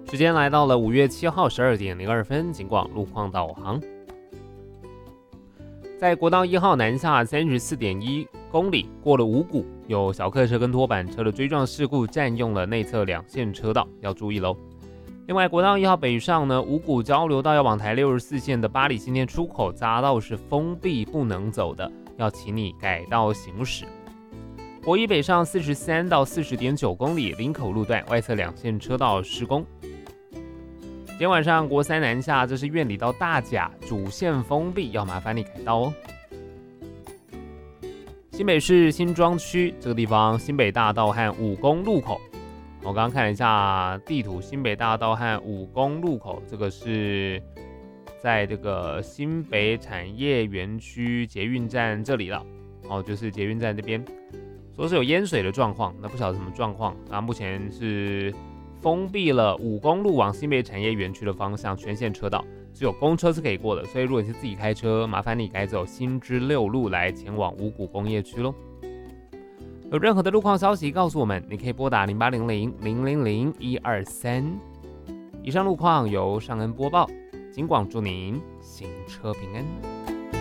时间来到了5月7号12点02分，警广路况导航。在国道1号南下34.1公里，过了五股，有小客车跟拖板车的追撞事故，占用了内侧2线车道，要注意喽。另外，国道1号北上呢，五股交流道要往台64线的八里新店出口匝道是封闭不能走的，要请你改道行驶。国一北上43到40.9公里，林口路段外侧2线车道施工。今天晚上国三南下，这是苑里到大甲主线封闭，要麻烦你改道哦。新北市新庄区这个地方，新北大道和武功路口，我刚刚看了一下地图，新北大道和武功路口，这个是在这个新北产业园区捷运站这里了，就是捷运站这边，说是有淹水的状况，那不晓得什么状况，那目前是封闭了武功路往新北产业园区的方向全线车道，只有公车是可以过的，所以如果你是自己开车，麻烦你改走新知6路来前往五股工业区咯。有任何的路况消息告诉我们，你可以拨打0800-000-123。以上路况由尚恩播报，警广祝您行车平安。